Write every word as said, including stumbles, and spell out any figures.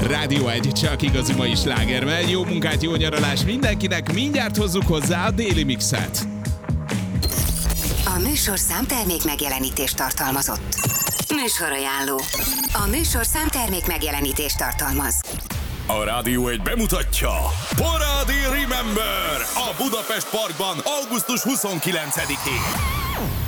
Rádió egy, csak igazi mai slágermel. Jó munkát, jó nyaralás mindenkinek, mindjárt hozzuk hozzá a déli mixet. A műsor számtermék megjelenítést tartalmazott. Műsorajánló. A műsor számtermék megjelenítést tartalmaz. A Rádió egy bemutatja Parádi Remember a Budapest Parkban augusztus huszonkilencedikén.